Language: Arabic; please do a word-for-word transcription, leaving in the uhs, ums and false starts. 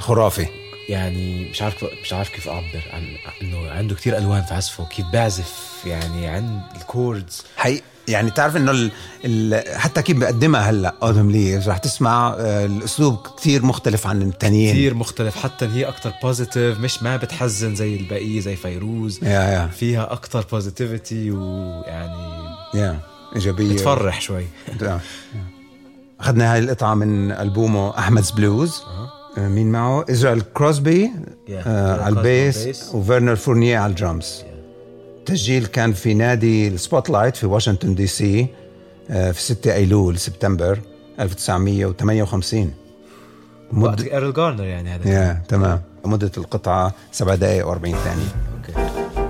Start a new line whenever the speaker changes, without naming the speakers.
خرافي
يعني مش عارف مش عارف كيف أعبر عن إنه عنده كتير ألوان في عزفه، كيف بعزف يعني عن الكوردز
حقيقي. يعني تعرف إنه ال... ال... حتى كيف بقدمها هلا أودم ليفز رح تسمع الأسلوب كتير مختلف عن التانيين،
كتير مختلف، حتى هي أكتر بوزيتيف، مش ما بتحزن زي البقية زي فيروز.
يا يا.
فيها أكتر بوزيتيفيتي ويعني
يا إيجابية،
بتفرح شوي.
أخذنا هاي القطعة من ألبومه أحمد's بلوز. أه. مين معه؟ إزرائيل كروسبي آه على البيس وفيرنر فورنيه على الدرامز. التسجيل كان في نادي السبوت لايت في واشنطن دي سي آه في ستة أيلول سبتمبر ألف وتسعمية وثمانية وخمسين.
مدة إيرل غارنر يعني هذا.
يا تمام. مدة القطعة سبع دقائق وأربعين ثانية.